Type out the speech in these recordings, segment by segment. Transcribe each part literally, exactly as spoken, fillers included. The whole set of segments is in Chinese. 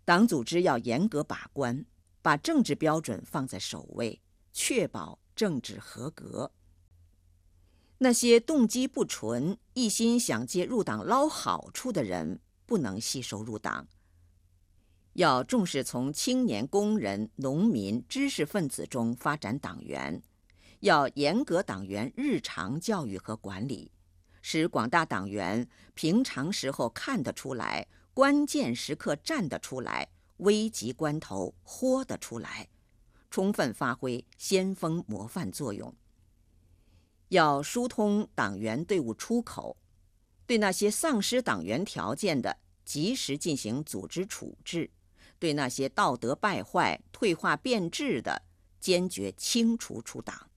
党组织要严格把关，把政治标准放在首位，确保政治合格。那些动机不纯、一心想借入党捞好处的人，不能吸收入党。要重视从青年、工人、农民、知识分子中发展党员，要严格党员日常教育和管理，使广大党员平常时候看得出来，关键时刻站得出来，危急关头豁得出来，充分发挥先锋模范作用。要疏通党员队伍出口，对那些丧失党员条件的，及时进行组织处置；对那些道德败坏、退化变质的，坚决清除出党。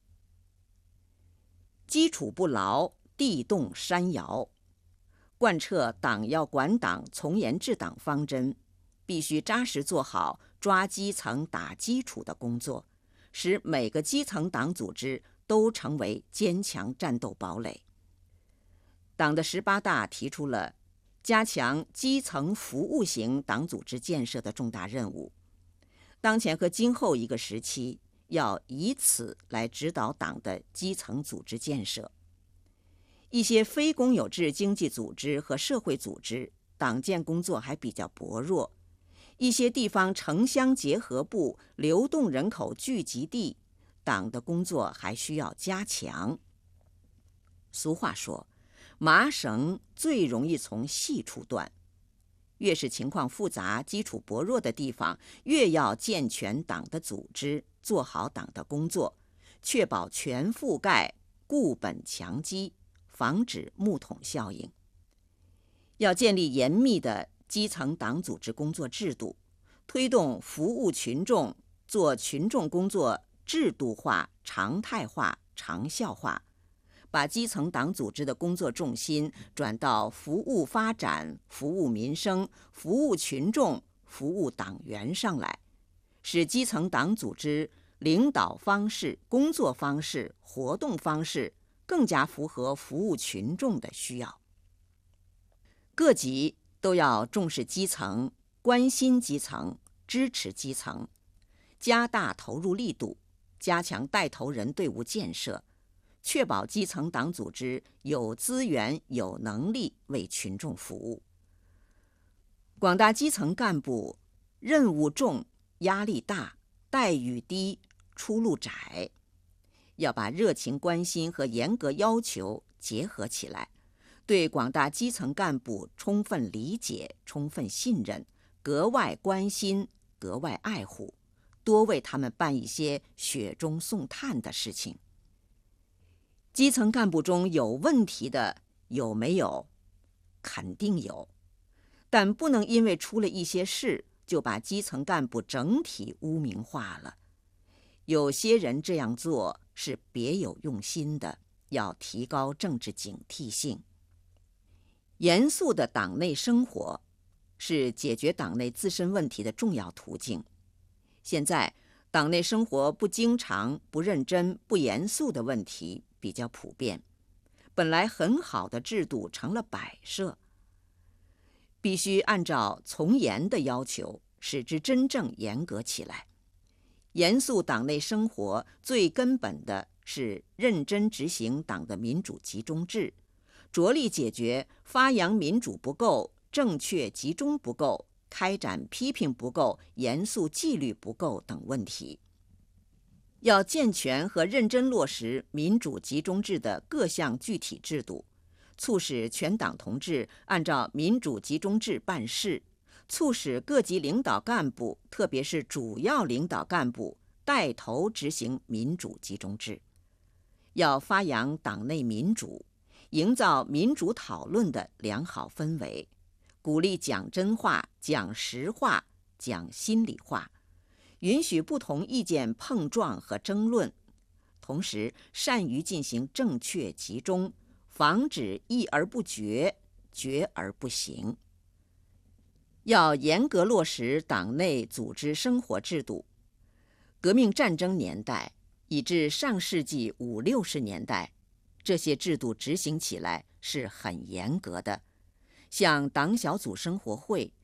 基础不牢，地动山摇。贯彻党要管党、从严治党方针，必须扎实做好抓基层、打基础的工作，使每个基层党组织都成为坚强战斗堡垒。党的十八大提出了加强基层服务型党组织建设的重大任务，当前和今后一个时期要以此来指导党的基层组织建设。一些非公有制经济组织和社会组织党建工作还比较薄弱，一些地方城乡结合部、流动人口聚集地，党的工作还需要加强。俗话说，麻绳最容易从细处断，越是情况复杂、基础薄弱的地方，越要健全党的组织，做好党的工作，确保全覆盖、固本强基，防止木桶效应。要建立严密的基层党组织工作制度，推动服务群众、做群众工作制度化、常态化、长效化，把基层党组织的工作重心转到服务发展、服务民生、服务群众、服务党员上来，使基层党组织领导方式、工作方式、活动方式更加符合服务群众的需要。各级都要重视基层，关心基层，支持基层，加大投入力度，加强带头人队伍建设，确保基层党组织有资源、有能力为群众服务。广大基层干部任务重、压力大、待遇低、出路窄，要把热情关心和严格要求结合起来，对广大基层干部充分理解、充分信任，格外关心、格外爱护，多为他们办一些雪中送炭的事情。基层干部中有问题的有没有？肯定有，但不能因为出了一些事就把基层干部整体污名化了。有些人这样做是别有用心的，要提高政治警惕性。严肃的党内生活是解决党内自身问题的重要途径。现在党内生活不经常、不认真、不严肃的问题比较普遍，本来很好的制度成了摆设，必须按照从严的要求，使之真正严格起来。严肃党内生活最根本的是认真执行党的民主集中制，着力解决发扬民主不够、正确集中不够、开展批评不够、严肃纪律不够等问题。要健全和认真落实民主集中制的各项具体制度，促使全党同志按照民主集中制办事，促使各级领导干部，特别是主要领导干部带头执行民主集中制。要发扬党内民主，营造民主讨论的良好氛围，鼓励讲真话、讲实话、讲心里话，允许不同意见碰撞和争论，同时善于进行正确集中，防止议而不决、决而不行。要严格落实党内组织生活制度。革命战争年代以至上世纪五六十年代，这些制度执行起来是很严格的，像党小组生活会、